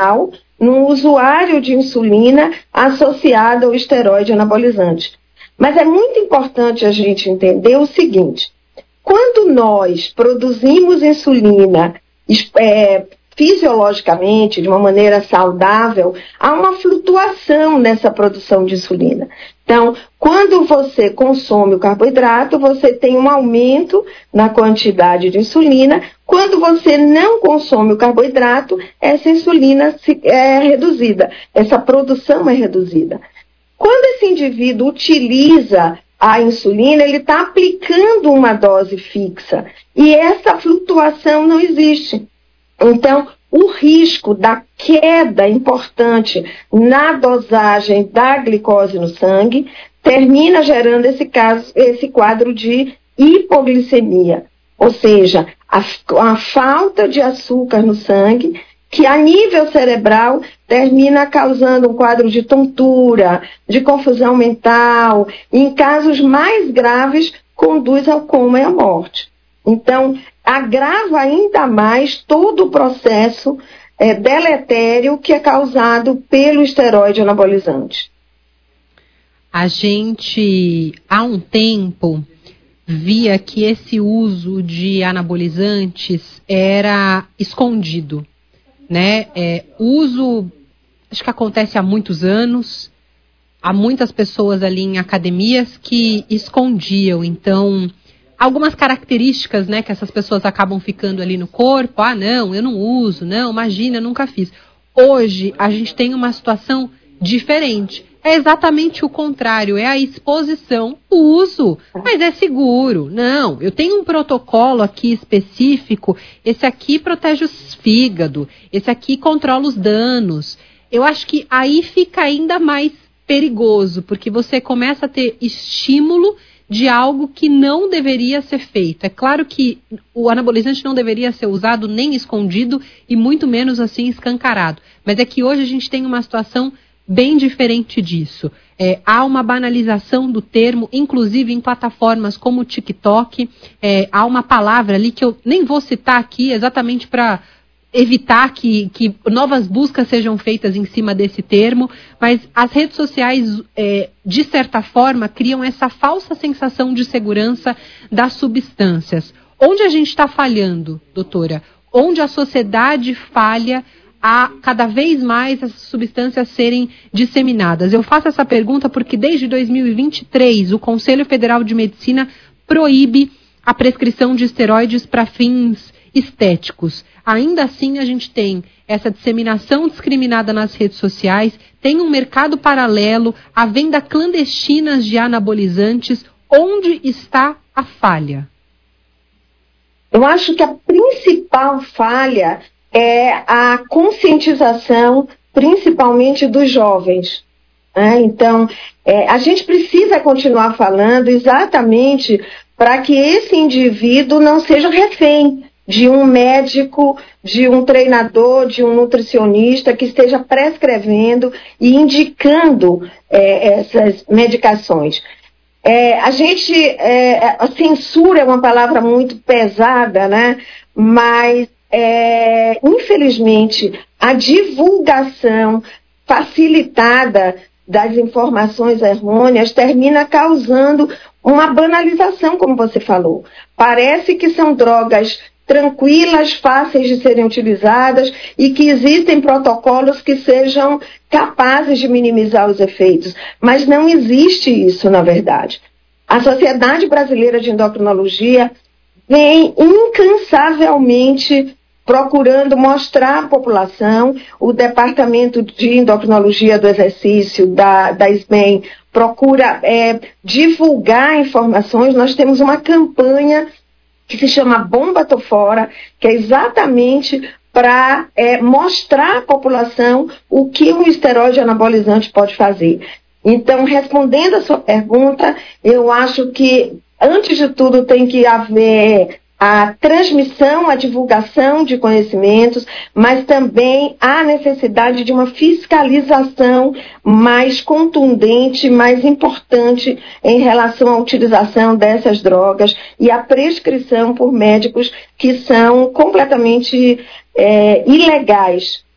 num usuário de insulina associado ao esteroide anabolizante. Mas é muito importante a gente entender o seguinte: quando nós produzimos insulina fisiologicamente, de uma maneira saudável, há uma flutuação nessa produção de insulina. Então, quando você consome o carboidrato, você tem um aumento na quantidade de insulina. Quando você não consome o carboidrato, essa insulina é reduzida, essa produção é reduzida. Quando esse indivíduo utiliza a insulina, ele está aplicando uma dose fixa e essa flutuação não existe. Então, o risco da queda importante na dosagem da glicose no sangue termina gerando esse quadro de hipoglicemia, ou seja, a falta de açúcar no sangue, que a nível cerebral termina causando um quadro de tontura, de confusão mental, e em casos mais graves conduz ao coma e à morte. Então, agrava ainda mais todo o processo deletério que é causado pelo esteroide anabolizante. A gente, há um tempo, via que esse uso de anabolizantes era escondido, né? Uso, acho que acontece há muitos anos, há muitas pessoas ali em academias que escondiam, então algumas características, né, que essas pessoas acabam ficando ali no corpo. Ah, não, eu não uso, não, imagina, eu nunca fiz. Hoje, a gente tem uma situação diferente. É exatamente o contrário, é a exposição, o uso, mas é seguro. Não, eu tenho um protocolo aqui específico, esse aqui protege os fígado, esse aqui controla os danos. Eu acho que aí fica ainda mais perigoso, porque você começa a ter estímulo de algo que não deveria ser feito. É claro que o anabolizante não deveria ser usado nem escondido e muito menos assim escancarado. Mas é que hoje a gente tem uma situação bem diferente disso. Há uma banalização do termo, inclusive em plataformas como o TikTok. Há uma palavra ali que eu nem vou citar aqui exatamente para evitar que novas buscas sejam feitas em cima desse termo, mas as redes sociais, de certa forma, criam essa falsa sensação de segurança das substâncias. Onde a gente está falhando, doutora? Onde a sociedade falha a cada vez mais as substâncias serem disseminadas? Eu faço essa pergunta porque desde 2023 o Conselho Federal de Medicina proíbe a prescrição de esteroides para fins estéticos. Ainda assim, a gente tem essa disseminação discriminada nas redes sociais, tem um mercado paralelo, a venda clandestina de anabolizantes. Onde está a falha? Eu acho que a principal falha é a conscientização, principalmente dos jovens. Então, a gente precisa continuar falando exatamente para que esse indivíduo não seja refém de um médico, de um treinador, de um nutricionista que esteja prescrevendo e indicando essas medicações. A censura é uma palavra muito pesada, né? Mas, infelizmente, a divulgação facilitada das informações errôneas termina causando uma banalização, como você falou. Parece que são drogas tranquilas, fáceis de serem utilizadas e que existem protocolos que sejam capazes de minimizar os efeitos. Mas não existe isso, na verdade. A Sociedade Brasileira de Endocrinologia vem incansavelmente procurando mostrar à população. O Departamento de Endocrinologia do Exercício, da SBEM, procura divulgar informações. Nós temos uma campanha que se chama Bomba Tô Fora, que é exatamente para mostrar à população o que um esteroide anabolizante pode fazer. Então, respondendo a sua pergunta, eu acho que, antes de tudo, tem que haver a transmissão, a divulgação de conhecimentos, mas também a necessidade de uma fiscalização mais contundente, mais importante em relação à utilização dessas drogas e a prescrição por médicos que são completamente ilegais